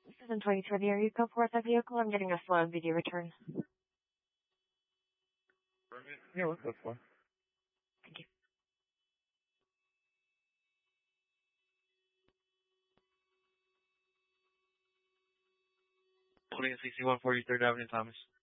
This is in 22 Riviera. You go for that vehicle. I'm getting a slow video return. Yeah, that's fine. Thank you. 2061 43rd Avenue, Thomas.